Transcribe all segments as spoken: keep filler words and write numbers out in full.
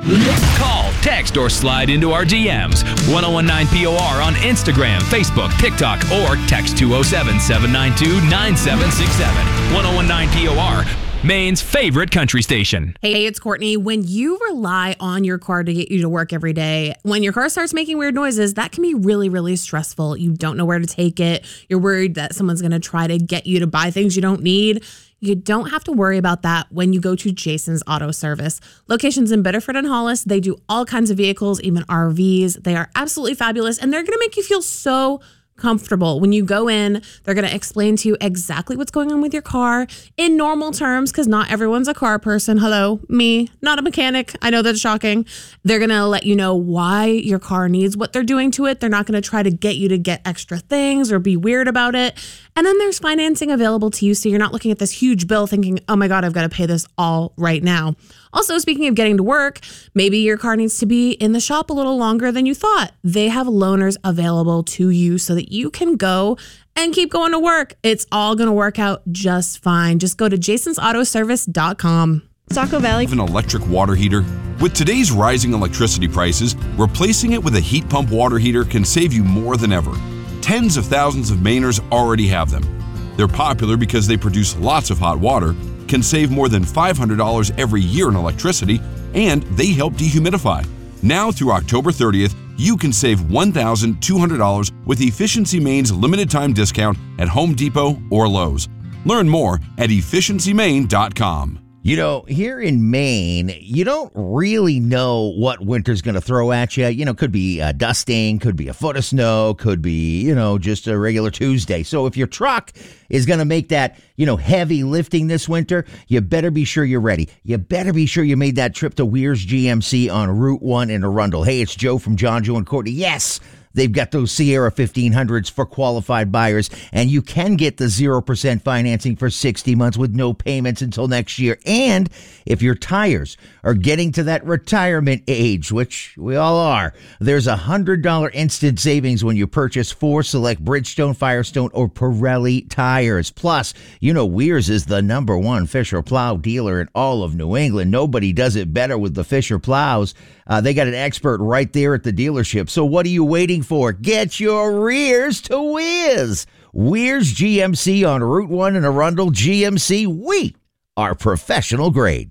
Call, text, or slide into our D Ms. ten nineteen P O R on Instagram, Facebook, TikTok, or text two oh seven, seven nine two, nine seven six seven. ten nineteen P O R, Maine's favorite country station. Hey, it's Courtney. When you rely on your car to get you to work every day, when your car starts making weird noises, that can be really, really stressful. You don't know where to take it. You're worried that someone's going to try to get you to buy things you don't need. You don't have to worry about that when you go to Jason's Auto Service. Locations in Biddeford and Hollis, they do all kinds of vehicles, even R Vs. They are absolutely fabulous, and they're going to make you feel so comfortable. When you go in, they're going to explain to you exactly what's going on with your car in normal terms, because not everyone's a car person. Hello, me, not a mechanic. I know that's shocking. They're going to let you know why your car needs what they're doing to it. They're not going to try to get you to get extra things or be weird about it. And then there's financing available to you, so you're not looking at this huge bill thinking, oh my God, I've got to pay this all right now. Also, speaking of getting to work, maybe your car needs to be in the shop a little longer than you thought. They have loaners available to you so that you can go and keep going to work. It's all going to work out just fine. Just go to jasons auto service dot com. Saco Valley. An electric water heater? With today's rising electricity prices, replacing it with a heat pump water heater can save you more than ever. Tens of thousands of Mainers already have them. They're popular because they produce lots of hot water, can save more than five hundred dollars every year in electricity, and they help dehumidify. Now through October thirtieth, you can save one thousand two hundred dollars with Efficiency Maine's limited time discount at Home Depot or Lowe's. Learn more at efficiency maine dot com. You know, here in Maine, you don't really know what winter's going to throw at you. You know, could be a dusting, could be a foot of snow, could be, you know, just a regular Tuesday. So if your truck is going to make that, you know, heavy lifting this winter, you better be sure you're ready. You better be sure you made that trip to Weir's G M C on Route one in Arundel. Hey, it's Joe from John, Joe, and Courtney. Yes! They've got those Sierra fifteen hundreds for qualified buyers, and you can get the zero percent financing for sixty months with no payments until next year. And if your tires are getting to that retirement age, which we all are, there's a one hundred dollars instant savings when you purchase four select Bridgestone, Firestone, or Pirelli tires. Plus, you know, Weir's is the number one Fisher plow dealer in all of New England. Nobody does it better with the Fisher plows. Uh, they got an expert right there at the dealership. So what are you waiting for? Get your rears to Whiz. Weir's G M C on Route one in Arundel. G M C, we are professional grade.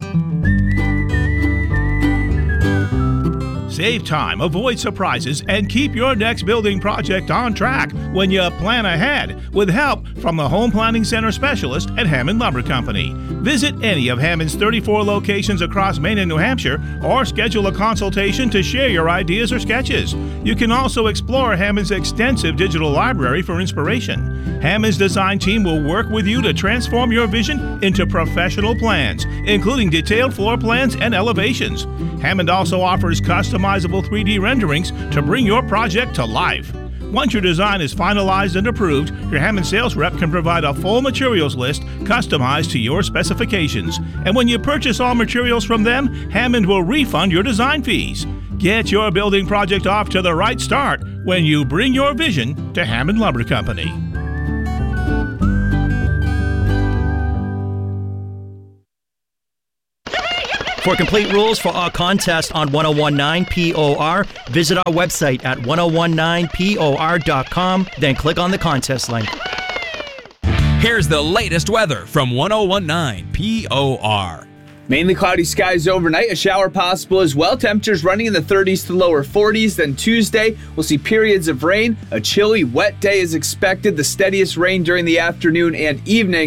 Save time, avoid surprises, and keep your next building project on track when you plan ahead with help from the Home Planning Center specialist at Hammond Lumber Company. Visit any of Hammond's thirty-four locations across Maine and New Hampshire or schedule a consultation to share your ideas or sketches. You can also explore Hammond's extensive digital library for inspiration. Hammond's design team will work with you to transform your vision into professional plans, including detailed floor plans and elevations. Hammond also offers customizable three D renderings to bring your project to life. Once your design is finalized and approved, your Hammond sales rep can provide a full materials list customized to your specifications. And when you purchase all materials from them, Hammond will refund your design fees. Get your building project off to the right start when you bring your vision to Hammond Lumber Company. For complete rules for our contest on ten nineteen P O R, visit our website at ten nineteen P O R dot com, then click on the contest link. Here's the latest weather from ten nineteen P O R. Mainly cloudy skies overnight, a shower possible as well. Temperatures running in the thirties to lower forties. Then Tuesday, we'll see periods of rain. A chilly, wet day is expected, the steadiest rain during the afternoon and evening.